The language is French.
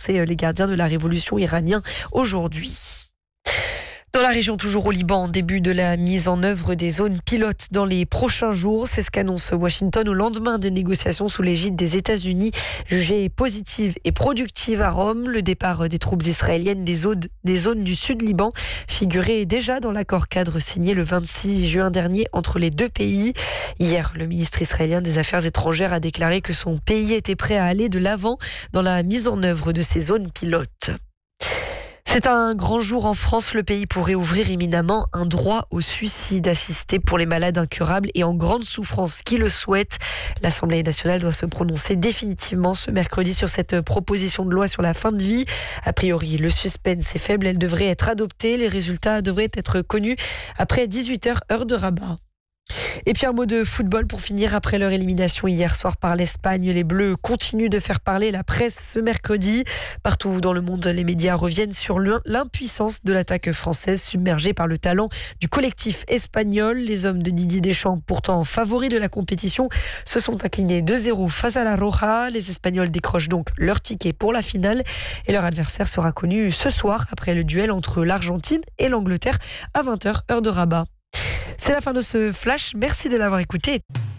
annoncé les gardiens de la révolution iranienne aujourd'hui. Dans la région, toujours au Liban, début de la mise en œuvre des zones pilotes dans les prochains jours. C'est ce qu'annonce Washington au lendemain des négociations sous l'égide des États-Unis, jugées positives et productives à Rome. Le départ des troupes israéliennes des zones du sud Liban figurait déjà dans l'accord cadre signé le 26 juin dernier entre les deux pays. Hier, le ministre israélien des Affaires étrangères a déclaré que son pays était prêt à aller de l'avant dans la mise en œuvre de ces zones pilotes. C'est un grand jour en France. Le pays pourrait ouvrir imminemment un droit au suicide assisté pour les malades incurables et en grande souffrance qui le souhaitent. L'Assemblée nationale doit se prononcer définitivement ce mercredi sur cette proposition de loi sur la fin de vie. A priori, le suspense est faible. Elle devrait être adoptée. Les résultats devraient être connus après 18h, heure de Rabat. Et puis un mot de football pour finir. Après leur élimination hier soir par l'Espagne, les Bleus continuent de faire parler la presse ce mercredi. Partout dans le monde, les médias reviennent sur l'impuissance de l'attaque française submergée par le talent du collectif espagnol. Les hommes de Didier Deschamps, pourtant favoris de la compétition, se sont inclinés 2-0 face à la Roja. Les Espagnols décrochent donc leur ticket pour la finale et leur adversaire sera connu ce soir après le duel entre l'Argentine et l'Angleterre à 20h, heure de Rabat. C'est la fin de ce flash. Merci de l'avoir écouté.